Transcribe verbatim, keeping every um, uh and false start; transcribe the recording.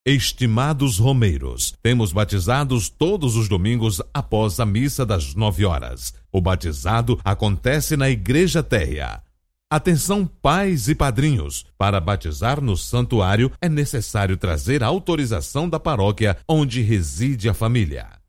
Estimados romeiros, temos batizados todos os domingos após a missa das nove horas. O batizado acontece na Igreja Térrea. Atenção, pais e padrinhos! Para batizar no santuário é necessário trazer a autorização da paróquia onde reside a família.